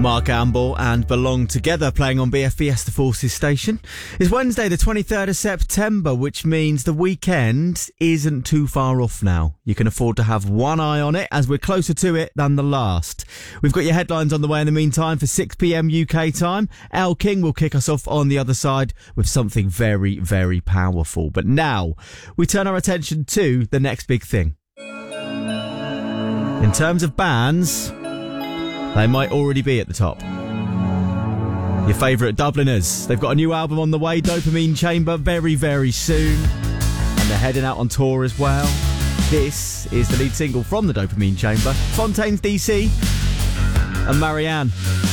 Mark Amble and Belong Together playing on BFBS The Forces station. It's Wednesday the 23rd of September, which means the weekend isn't too far off now. You can afford to have one eye on it as we're closer to it than the last. We've got your headlines on the way in the meantime for 6pm UK time. Al King will kick us off on the other side with something very, very powerful. But now we turn our attention to the next big thing. In terms of bands, they might already be at the top. Your favourite Dubliners. They've got a new album on the way, Dopamine Chamber, very, very soon. And they're heading out on tour as well. This is the lead single from the Dopamine Chamber, Fontaines DC and Marianne.